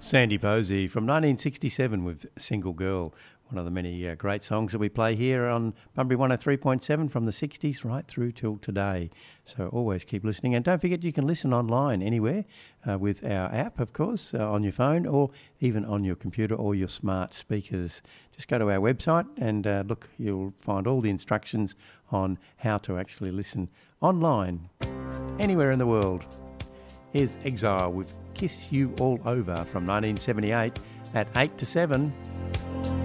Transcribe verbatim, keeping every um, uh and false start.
Sandy Posey from nineteen sixty-seven with Single Girl, one of the many uh, great songs that we play here on Bunbury one oh three point seven from the sixties right through till today. So always keep listening. And don't forget you can listen online anywhere uh, with our app, of course, uh, on your phone or even on your computer or your smart speakers. Just go to our website and uh, look, you'll find all the instructions on how to actually listen online anywhere in the world. Here's Exile with Kiss You All Over from nineteen seventy-eight at eight to seven.